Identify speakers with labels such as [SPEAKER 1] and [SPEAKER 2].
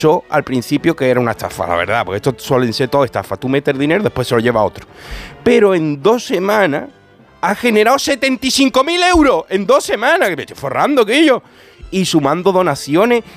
[SPEAKER 1] al principio que era una estafa, la verdad, porque esto suelen ser todo estafas. Tú metes el dinero, después se lo lleva a otro. Pero en 2 semanas ha generado 75.000 euros. En 2 semanas, que me estoy forrando, que yo. Y sumando donaciones